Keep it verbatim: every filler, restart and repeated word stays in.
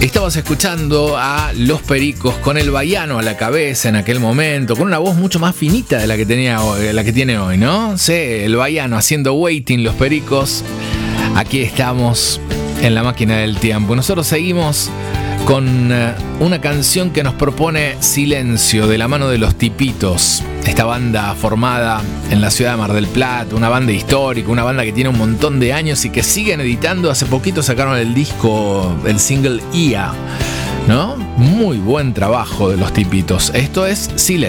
Estabas escuchando a Los Pericos con el baiano a la cabeza en aquel momento, con una voz mucho más finita de la que tenía hoy, la que tiene hoy, ¿no? Sí, el baiano haciendo Waiting, Los Pericos. Aquí estamos en la máquina del tiempo. Nosotros seguimos con una canción que nos propone Silencio, de la mano de Los Tipitos. Esta banda formada en la ciudad de Mar del Plata, una banda histórica, una banda que tiene un montón de años y que siguen editando. Hace poquito sacaron el disco, el single I A, ¿no? Muy buen trabajo de Los Tipitos. Esto es Silencio.